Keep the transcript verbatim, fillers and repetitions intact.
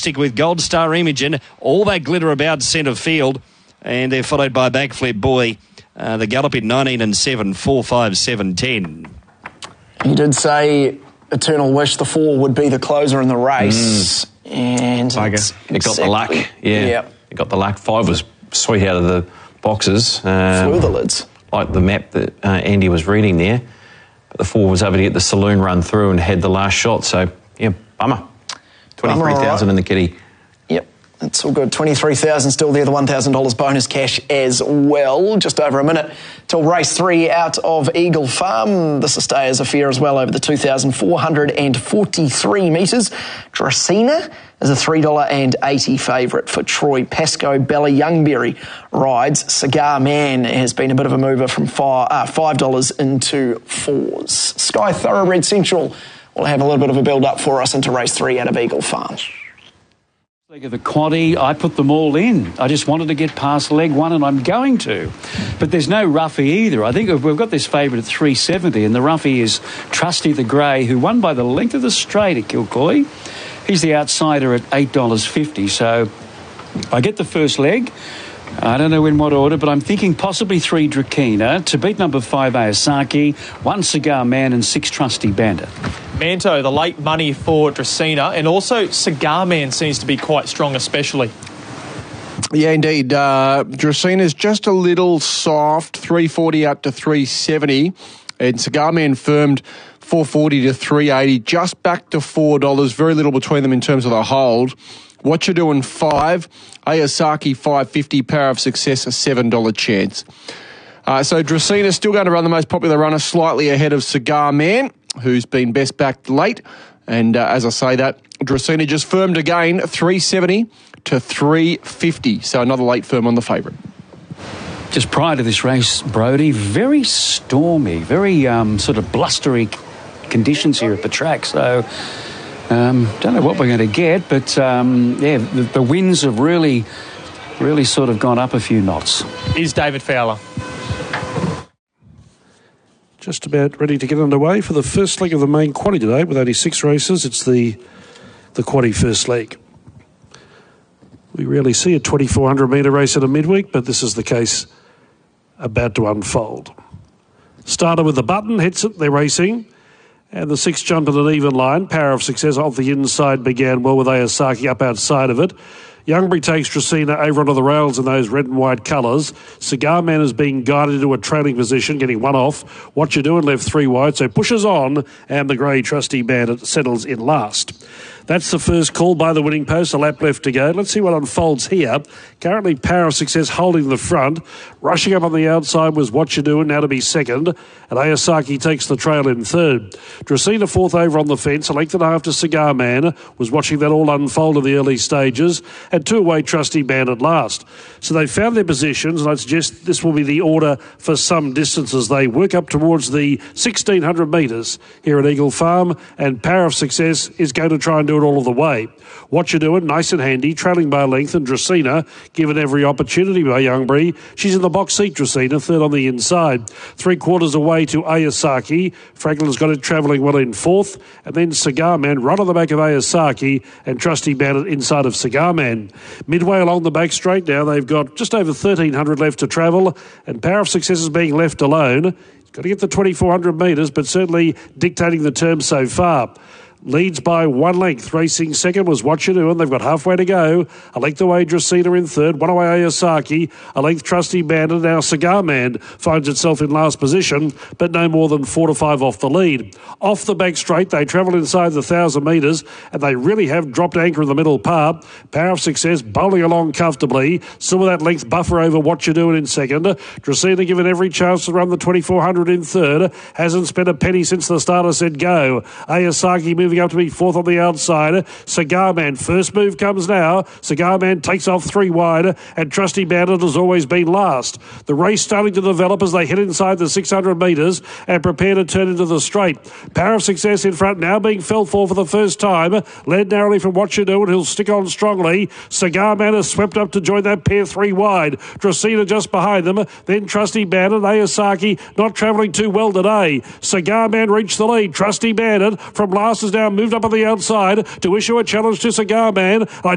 Majestic with Gold Star Imogen. All that glitter about centre field. And they're followed by Backflip Boy. Uh, the gallop in nineteen and seven, four, five, seven, ten. You did say Eternal Wish, the four, would be the closer in the race. Mm. And Bugger. It got the luck. Yeah. Yep. It got the luck. Five was sweet out of the boxes. Um, Flew the lids. Like the map that uh, Andy was reading there. But the four was able to get the saloon run through and had the last shot. So, yeah, bummer. twenty-three thousand right. in the kitty. Yep. That's all good. twenty-three thousand still there, the one thousand dollars bonus cash as well. Just over a minute till race three out of Eagle Farm. This Stayers affair as well over the two thousand four hundred forty-three metres. Dracaena is a three dollars eighty favourite for Troy Pascoe. Bella Youngberry rides. Cigar Man has been a bit of a mover from five dollars into fours. Sky Thoroughbred Central will have a little bit of a build-up for us into race three out of Eagle Farm. Leg of the quaddie, I put them all in. I just wanted to get past leg one, and I'm going to. But there's no roughie either. I think we've got this favourite at three seventy, and the roughie is Trusty the Grey, who won by the length of the straight at Kilcoy. He's the outsider at eight dollars fifty. So I get the first leg. I don't know in what order, but I'm thinking possibly three Dracaena to beat number five Ayasaki, one Cigar Man, and six Trusty Bandit. Manto, the late money for Dracaena, and also Cigar Man seems to be quite strong, especially. Yeah, indeed. Uh, Dracaena's just a little soft, three forty up to three seventy, and Cigar Man firmed four forty to three eighty, just back to four dollars. Very little between them in terms of the hold. What you're doing, five. Ayasaki, five fifty. Power of Success, a seven dollars chance. Uh, so Dracaena still going to run the most popular runner, slightly ahead of Cigar Man, who's been best backed late. And uh, as I say that, Dracaena just firmed again, three seventy to three fifty. So another late firm on the favourite. Just prior to this race, Brodie, very stormy, very um, sort of blustery conditions here at the track. So um, don't know what we're going to get, but um, yeah, the, the winds have really, really sort of gone up a few knots. Is David Fowler. Just about ready to get underway for the first leg of the main quaddie today with only six races. It's the the quaddie first leg. We rarely see a twenty-four hundred metre race at a midweek, but this is the case about to unfold. Started with the button, hits it, they're racing. And the six jumped at an even line. Power of Success off the inside began well with Ayasaki up outside of it. Youngberry takes Dracaena over onto the rails in those red and white colours. Cigar Man is being guided into a trailing position, getting one off. What You Doing left three wide, so pushes on, and the grey Trusty Bandit settles in last. That's the first call by the winning post, a lap left to go. Let's see what unfolds here. Currently, Power of Success holding the front. Rushing up on the outside was What You Doing, now to be second. And Ayasaki takes the trail in third. Dracaena fourth over on the fence. A length and a half to Cigar Man. Was watching that all unfold in the early stages. And two away Trusty Bandit last. So they found their positions, and I suggest this will be the order for some distances. They work up towards the sixteen hundred metres here at Eagle Farm. And Power of Success is going to try and do it all of the way. What You Doing, nice and handy, trailing by length, and Dracaena given every opportunity by Youngberry. She's in the box seat, Dracaena, third on the inside. Three quarters away to Ayasaki. Franklin's got it travelling well in fourth, and then Cigar Man right on the back of Ayasaki, and Trusty Bandit inside of Cigar Man. Midway along the back straight now, they've got just over thirteen hundred left to travel, and Power of Success is being left alone. Got to get the twenty-four hundred metres, but certainly dictating the term so far. Leads by one length. Racing second was What You Doing. They've got halfway to go. A length away, Dracaena in third. One away, Ayasaki. A length, Trusty Bandit. Now Cigar Man finds itself in last position, but no more than four to five off the lead. Off the back straight, they travel inside the one thousand metres, and they really have dropped anchor in the middle part. Power of Success bowling along comfortably. Still with that length buffer over What You Doing in second. Dracaena given every chance to run the twenty-four hundred in third. Hasn't spent a penny since the starter said go. Ayasaki moving up to be fourth on the outside. Cigar Man, first move comes now. Cigar Man takes off three wide, and Trusty Bandit has always been last. The race starting to develop as they head inside the six hundred metres and prepare to turn into the straight. Power of Success in front, now being felt for for the first time. Led narrowly from What You Doing, he'll stick on strongly. Cigar Man has swept up to join that pair three wide. Dracaena just behind them. Then Trusty Bandit, Ayasaki not travelling too well today. Cigar Man reached the lead. Trusty Bandit from last is now moved up on the outside to issue a challenge to Cigar Man. I